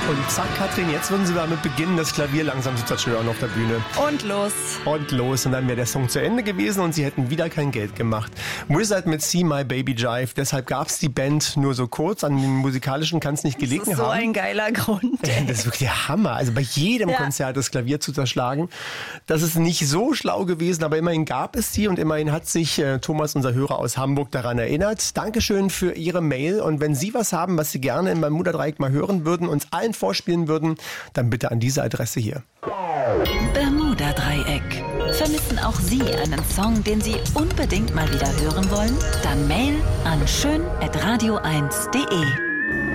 Und zack, Katrin, jetzt würden Sie damit beginnen, das Klavier langsam zu zerstören auf der Bühne. Und los. Und los. Und dann wäre der Song zu Ende gewesen und Sie hätten wieder kein Geld gemacht. Wizard mit See My Baby Jive. Deshalb gab es die Band nur so kurz. An den musikalischen kann es nicht gelegen haben. Das ist so ein geiler Grund. Das ist wirklich der Hammer. Also bei jedem Konzert das Klavier zu zerschlagen. Das ist nicht so schlau gewesen, aber immerhin gab es sie und immerhin hat sich Thomas, unser Hörer aus Hamburg, daran erinnert. Dankeschön für Ihre Mail. Und wenn Sie was haben, was Sie gerne in Bermuda-Dreieck mal hören würden, uns allen vorspielen würden, dann bitte an diese Adresse hier. Bermuda-Dreieck. Vermissen auch Sie einen Song, den Sie unbedingt mal wieder hören wollen? Dann Mail an schön@radio1.de.